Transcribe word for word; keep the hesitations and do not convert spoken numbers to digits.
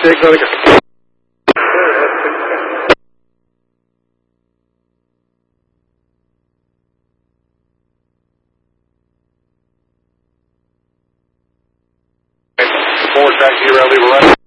Jake, let it go. Forward back to your leave a right.